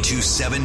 92.7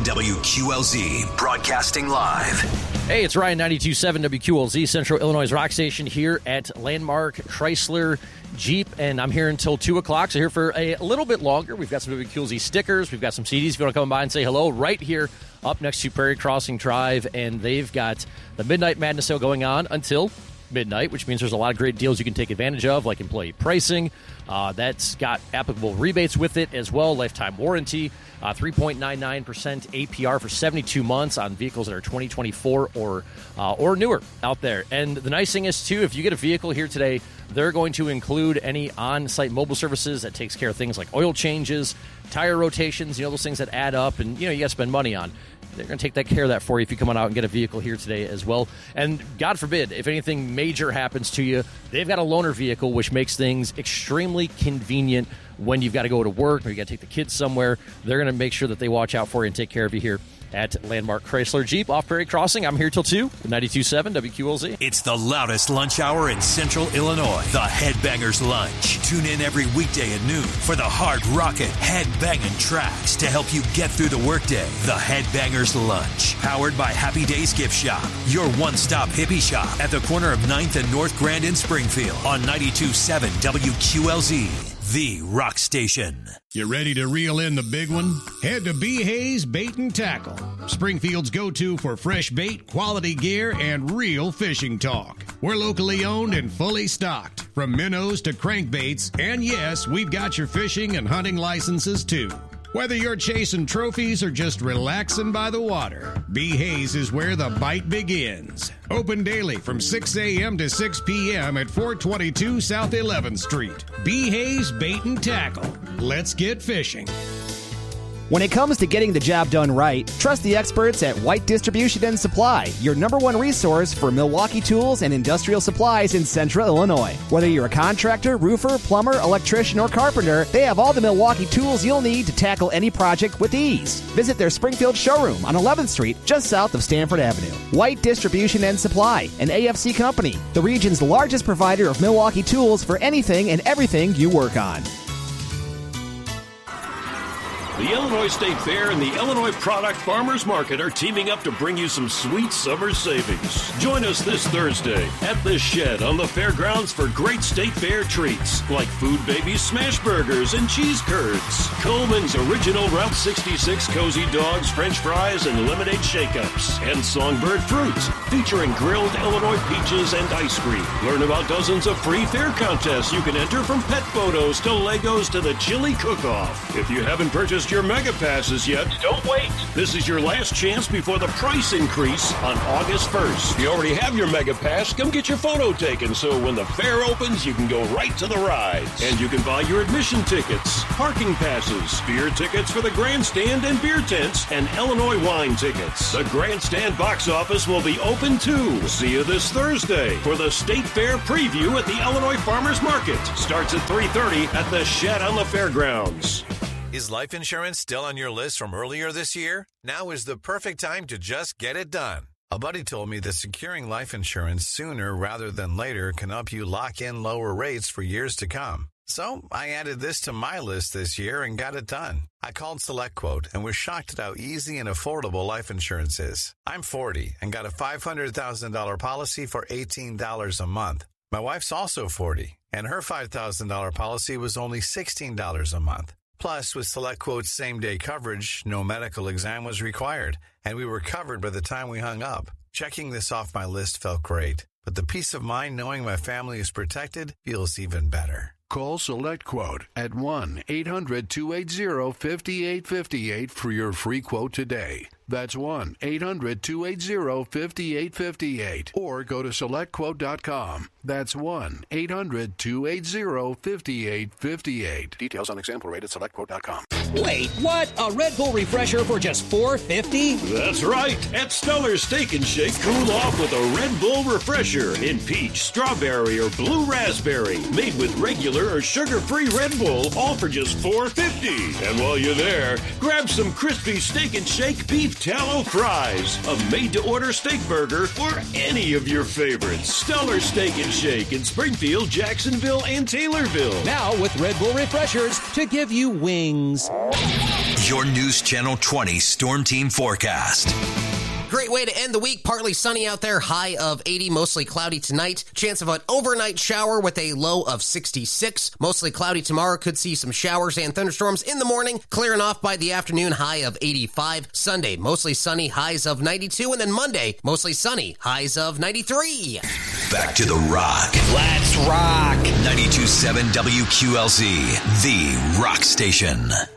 WQLZ, broadcasting live. Hey, it's Ryan, 92.7 WQLZ, Central Illinois' rock station here at Landmark Chrysler Jeep, and I'm here until 2 o'clock, so here for a little bit longer. We've got some WQLZ stickers, we've got some CDs if you want to come by and say hello, right here up next to Prairie Crossing Drive, and they've got the Midnight Madness sale going on until midnight, which means there's a lot of great deals you can take advantage of, like employee pricing. That's got applicable rebates with it as well, lifetime warranty, 3.99% APR for 72 months on vehicles that are 2024 or newer out there. And the nice thing is, too, if you get a vehicle here today, they're going to include any on-site mobile services that takes care of things like oil changes, tire rotations, those things that add up and, you got to spend money on. They're going to take that care of that for you if you come on out and get a vehicle here today as well. And God forbid, if anything major happens to you, they've got a loaner vehicle, which makes things extremely convenient when you've got to go to work or you got to take the kids somewhere. They're going to make sure that they watch out for you and take care of you here at Landmark Chrysler Jeep off Prairie Crossing. I'm here till 2, 92.7 WQLZ. It's the loudest lunch hour in Central Illinois, the Headbangers Lunch. Tune in every weekday at noon for the hard rockin' headbanging tracks to help you get through the workday. The Headbangers Lunch, powered by Happy Days Gift Shop, your one-stop hippie shop at the corner of 9th and North Grand in Springfield on 92.7 WQLZ. The rock station. You ready to reel in the big one? Head to B. Hayes Bait and Tackle, Springfield's go-to for fresh bait, quality gear, and real fishing talk. We're locally owned and fully stocked, from minnows to crankbaits, and yes, we've got your fishing and hunting licenses too. Whether you're chasing trophies or just relaxing by the water, B. Hayes is where the bite begins. Open daily from 6 a.m. to 6 p.m. at 422 South 11th Street. B. Hayes Bait and Tackle. Let's get fishing. When it comes to getting the job done right, trust the experts at White Distribution and Supply, your #1 resource for Milwaukee tools and industrial supplies in Central Illinois. Whether you're a contractor, roofer, plumber, electrician, or carpenter, they have all the Milwaukee tools you'll need to tackle any project with ease. Visit their Springfield showroom on 11th Street, just south of Stanford Avenue. White Distribution and Supply, an AFC company, the region's largest provider of Milwaukee tools for anything and everything you work on. The Illinois State Fair and the Illinois Product Farmers Market are teaming up to bring you some sweet summer savings. Join us this Thursday at the Shed on the fairgrounds for great State Fair treats like Food Babies smash burgers and cheese curds, Coleman's original Route 66 cozy dogs, french fries, and lemonade shake-ups, and Songbird Fruits featuring grilled Illinois peaches and ice cream. Learn about dozens of free fair contests you can enter, from pet photos to Legos to the chili cook-off. If you haven't purchased your Mega Passes yet, don't wait. This is your last chance before the price increase on August 1st. If you already have your Mega Pass, come get your photo taken so when the fair opens, you can go right to the rides. And you can buy your admission tickets, parking passes, beer tickets for the grandstand and beer tents, and Illinois wine tickets. The grandstand box office will be open too. See you this Thursday for the State Fair preview at the Illinois Farmers Market. Starts at 3:30 at the Shed on the fairgrounds. Is life insurance still on your list from earlier this year? Now is the perfect time to just get it done. A buddy told me that securing life insurance sooner rather than later can help you lock in lower rates for years to come. So I added this to my list this year and got it done. I called SelectQuote and was shocked at how easy and affordable life insurance is. I'm 40 and got a $500,000 policy for $18 a month. My wife's also 40, and her $5,000 policy was only $16 a month. Plus, with SelectQuote's same-day coverage, no medical exam was required, and we were covered by the time we hung up. Checking this off my list felt great, but the peace of mind knowing my family is protected feels even better. Call SelectQuote at 1-800-280-5858 for your free quote today. That's 1-800-280-5858. Or go to SelectQuote.com. That's 1-800-280-5858. Details on example rate at SelectQuote.com. Wait, what? A Red Bull refresher for just $4.50? That's right. At Stellar Steak and Shake, cool off with a Red Bull refresher in peach, strawberry, or blue raspberry. Made with regular or sugar-free Red Bull, all for just $4.50. And while you're there, grab some crispy Steak and Shake beef tallow fries, a made-to-order steak burger, or any of your favorites. Stellar Steak and Shake in Springfield, Jacksonville, and Taylorville. Now with Red Bull refreshers to give you wings. Your News Channel 20 Storm Team Forecast. Great way to end the week. Partly sunny out there, high of 80, mostly cloudy tonight. Chance of an overnight shower with a low of 66. Mostly cloudy tomorrow. Could see some showers and thunderstorms in the morning. Clearing off by the afternoon, high of 85. Sunday, mostly sunny, highs of 92. And then Monday, mostly sunny, highs of 93. Back to the rock. Let's rock. 92.7 WQLZ, the rock station.